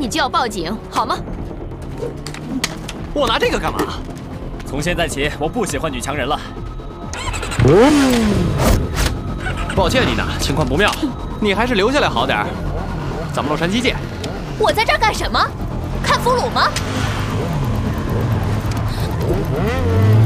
你就要报警，好吗？ 我拿这个干嘛？ 从现在起，我不喜欢女强人了。 抱歉，妮娜，情况不妙，你还是留下来好点儿。咱们洛杉矶见。 我在这儿干什么？看俘虏吗？